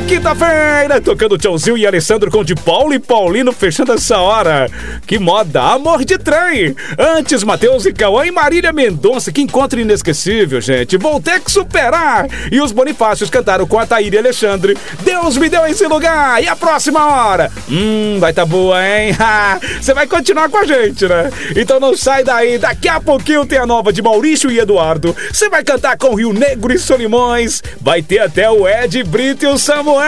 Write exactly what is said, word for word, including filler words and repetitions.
quinta-feira, tocando Tchãozinho e Alessandro com de Paulo e Paulino, fechando essa hora. Que moda, Amor de Trem. Antes, Matheus e Cauã e Marília Mendonça, que encontro inesquecível, gente. Vou ter que superar. E os Bonifácios cantaram com a Thaíra e Alexandre, Deus me deu esse lugar. E a próxima hora? Hum, vai tá boa, hein? Você vai continuar com a gente, né? Então não sai daí, daqui a pouquinho tem a nova de Maurício e Eduardo. Você vai cantar com Rio Negro e Solimões. Vai ter até o Ed Brito e o Samuel.